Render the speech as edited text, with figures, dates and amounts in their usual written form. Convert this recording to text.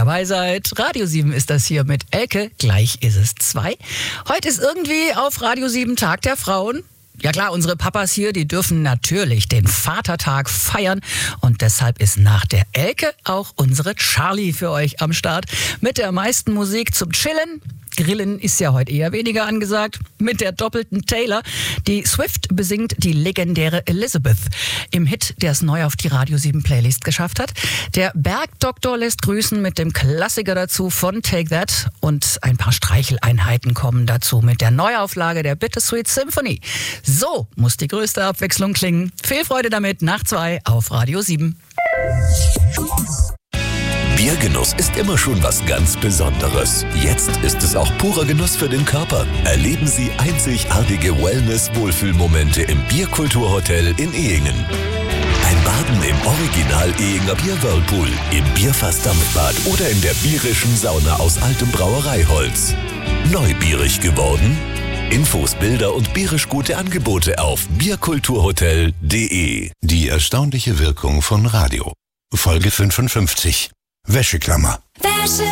dabei seid. Radio 7 ist das hier mit Elke. Gleich ist es 2. Heute ist irgendwie auf Radio 7 Tag der Frauen. Ja klar, unsere Papas hier, die dürfen natürlich den Vatertag feiern. Und deshalb ist nach der Elke auch unsere Charlie für euch am Start. Mit der meisten Musik zum Chillen. Grillen ist ja heute eher weniger angesagt. Mit der doppelten Taylor. Die Swift besingt die legendäre Elizabeth im Hit, der es neu auf die Radio 7 Playlist geschafft hat. Der Bergdoktor lässt grüßen mit dem Klassiker dazu von Take That. Und ein paar Streicheleinheiten kommen dazu mit der Neuauflage der Bittersweet Symphony. So muss die größte Abwechslung klingen. Viel Freude damit nach 2 auf Radio 7. Biergenuss ist immer schon was ganz Besonderes. Jetzt ist es auch purer Genuss für den Körper. Erleben Sie einzigartige Wellness-Wohlfühlmomente im Bierkulturhotel in Ehingen. Ein Baden im Original Ehinger Bier Whirlpool, im Bierfass-Dampfbad oder in der bierischen Sauna aus altem Brauereiholz. Neubierig geworden? Infos, Bilder und bierisch gute Angebote auf bierkulturhotel.de. Die erstaunliche Wirkung von Radio. Folge 55. Wäscheklammer.